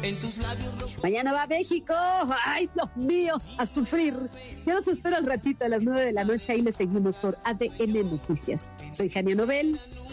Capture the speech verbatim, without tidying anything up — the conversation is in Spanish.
Mañana va a México. Ay, Dios mío, a sufrir. Yo los espero al ratito a las nueve de la noche. Ahí les seguimos por A D N Noticias. Soy Jania Nobel.